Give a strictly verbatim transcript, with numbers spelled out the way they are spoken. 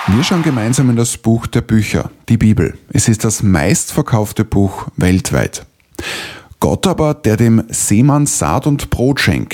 Wir schauen gemeinsam in das Buch der Bücher, die Bibel. Es ist das meistverkaufte Buch weltweit. Gott aber, der dem Seemann Saat und Brot schenkt,